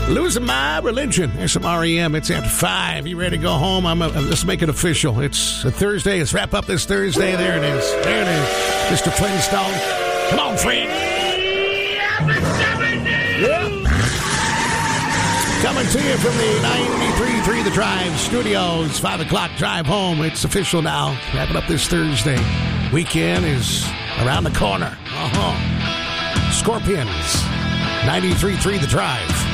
Losing My Religion. There's some REM. It's at 5. You ready to go home? Let's make it official. It's a Thursday. Let's wrap up this Thursday. There it is. There it is. Mr. Flintstone. Come on, Fred. Yeah. Coming to you from the 93.3 The Drive Studios. 5 o'clock drive home. It's official now. Wrapping up this Thursday. Weekend is around the corner. Scorpions. 93.3 The Drive.